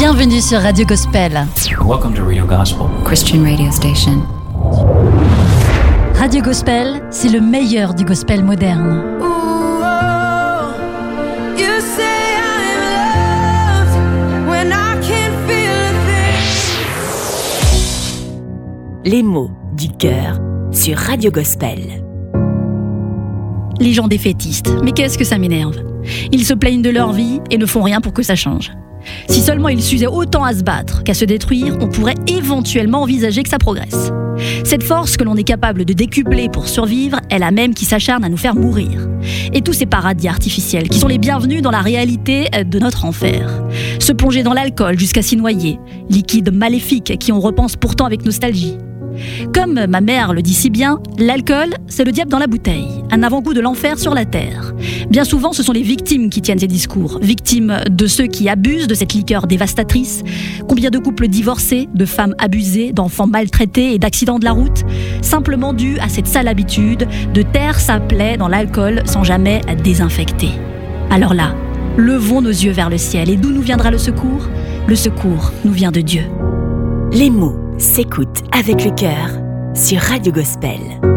Bienvenue sur Radio Gospel. Welcome to Radio Gospel, Christian radio station. Radio Gospel, c'est le meilleur du gospel moderne. Les mots du cœur sur Radio Gospel. Les gens défaitistes, mais qu'est-ce que ça m'énerve. Ils se plaignent de leur vie et ne font rien pour que ça change. Si seulement ils s'usaient autant à se battre qu'à se détruire, on pourrait éventuellement envisager que ça progresse. Cette force que l'on est capable de décupler pour survivre est la même qui s'acharne à nous faire mourir. Et tous ces paradis artificiels qui sont les bienvenus dans la réalité de notre enfer. Se plonger dans l'alcool jusqu'à s'y noyer, liquide maléfique qui on repense pourtant avec nostalgie. Comme ma mère le dit si bien, l'alcool, c'est le diable dans la bouteille, un avant-goût de l'enfer sur la terre. Bien souvent, ce sont les victimes qui tiennent ces discours, victimes de ceux qui abusent de cette liqueur dévastatrice. Combien de couples divorcés, de femmes abusées, d'enfants maltraités et d'accidents de la route, simplement dus à cette sale habitude de taire sa plaie dans l'alcool sans jamais désinfecter. Alors là, levons nos yeux vers le ciel. Et d'où nous viendra le secours ? Le secours nous vient de Dieu. Les mots s'écoutent avec le cœur sur Radio Gospel.